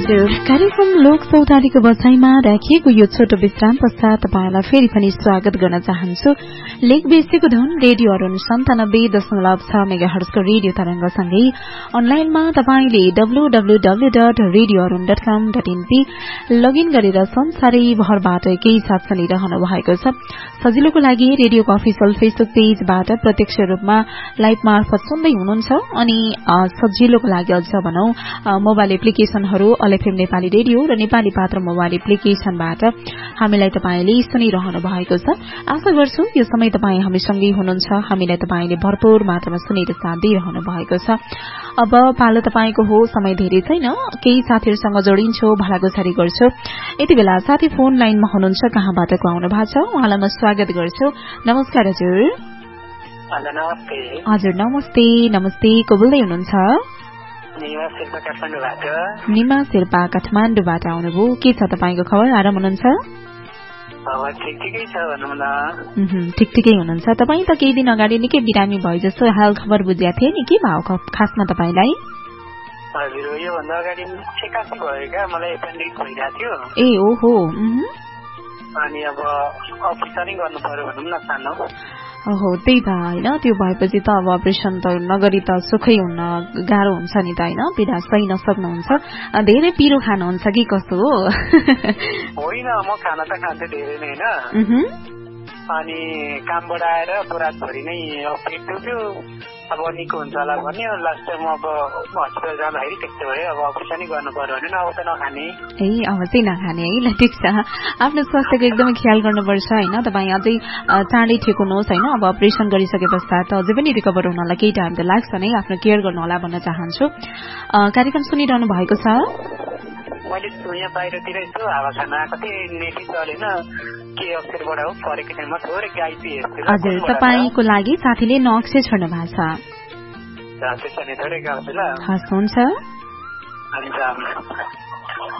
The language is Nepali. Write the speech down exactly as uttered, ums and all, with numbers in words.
हजुर, कार्यक्रम लोक सौदालीको बसाइमा राखिएको यो छोटो विश्राम पश्चात तपाईंलाई फेरि पनि स्वागत गर्न चाहन्छु। लेक बेसीको धुन रेडियो अरुण सन्तानब्बे दशमलव छ मेगा हर्जको रेडियो तरंगसँगै अनलाइनमा तपाईंले W W W dot radio Arun dot कम डट एनपी लगइन गरेर संसारैभरबाट एकै साथ सुनिरहनु भएको छ। सजिलोको लागि रेडियोको अफिसियल फेसबुक पेजबाट प्रत्यक्ष रूपमा लाइभ मार्फत सुन्दै हुनुहुन्छ। अनि सजिलोको लागि अझ भनौं mobile एप्लिकेशनहरू all FM Nepali radio र नेपाली पात्र मोबाइल एप्लिकेशनबाट हामीलाई तपाईंले सुनिरहनु भएको छ। आशा गर्छु यो समय तपाई हामीसँगै हुनुहुन्छ, हामीलाई तपाईंले भरपूर मात्रामा सुनेर साथ दिइरहनु भएको छ। अब पालो तपाईको हो, समय धेरै छैन, केही साथीहरूसँग जोडिन्छु, भलागुजारी गर्छु। यति बेला साथी फोन लाइनमा हुनुहुन्छ, कहाँबाट को आउनु भएको छ उहाँलाई म स्वागत गर्छु। नमस्कार हजुर। हजुर नमस्ते। नमस्ते, को बोल्दै हुनुहुन्छ? निमा शेर्पा काठमाडौँबाट आउनुभयो। के छ तपाईको खबर? आराम हुनुहुन्छ? ठिक ठिकै हुनुहुन्छ। तपाईँ त केही दिन अगाडि निकै बिरामी भयो जस्तो हाल खबर बुझ्या थिए नि, के भयो खासमा तपाईलाई? ए ओहो। अनि अब अपरेसन गर्नु पर्यो भनौँ न सानो। ओहो, त्यही त होइन, त्यो भएपछि त अब अपरेसन त नगरी त सुखै हुन गाह्रो हुन्छ नि त होइन, पीडा सही नसक्नुहुन्छ। धेरै पिरो खानुहुन्छ कि कस्तो हो? होइन, म खाना त खान्छु धेरै नै होइन, अनि कामबाट आएर रातभरि नै पेट दुख्यो, अब निको हुन्छ होला भन्यो। लास्ट टाइम अब हस्पिटल जाँदाखेरि त्यस्तो भयो, अब अपरेसनै गर्नु पर्यो भने अब त नखाने। ए अब चाहिँ नखाने है, ल ठिक छ। आफ्नो स्वास्थ्यको एकदमै ख्याल गर्नुपर्छ होइन, तपाईँ अझै चाँडै ठिक हुनुहोस् होइन। अब अपरेसन गरिसके पश्चात अझै पनि रिकभर हुनलाई केही टाइम त लाग्छ नै, आफ्नो केयर गर्नु होला भन्न चाहन्छु। कार्यक्रम सुनिरहनु भएको छ? मैले यहाँ बाहिरतिर यसो हावा खान आएको थिएँ, नेटै चलेन, के अक्षरबाट हो परेको टाइममा थोरै गाइपी हेर्छु। हजुर, तपाईँको लागि साथीले न अक्षर छोड्नु भएको छ। त्यसो भने थोरै गाउँछु ल। हस्, हुन्छ।